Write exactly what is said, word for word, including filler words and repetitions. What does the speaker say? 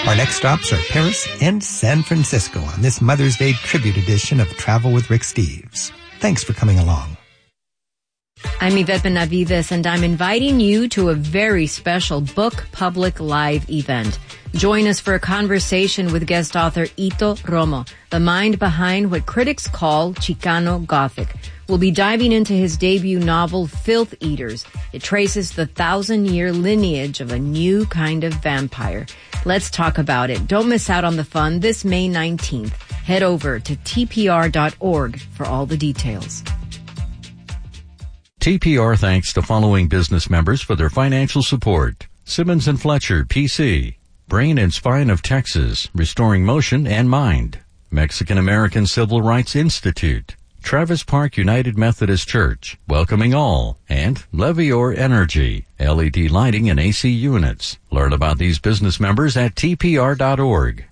Our next stops are Paris and San Francisco on this Mother's Day tribute edition of Travel with Rick Steves. Thanks for coming along. I'm Yvette Benavides, and I'm inviting you to a very special Book Public Live event. Join us for a conversation with guest author Ito Romo, the mind behind what critics call Chicano Gothic. We'll be diving into his debut novel, Filth Eaters. It traces the thousand-year lineage of a new kind of vampire. Let's talk about it. Don't miss out on the fun this May nineteenth. Head over to T P R dot org for all the details. T P R thanks the following business members for their financial support. Simmons and Fletcher, P C. Brain and Spine of Texas, Restoring Motion and Mind. Mexican American Civil Rights Institute. Travis Park United Methodist Church, welcoming all. And Levior Energy, L E D lighting and A C units. Learn about these business members at T P R dot org.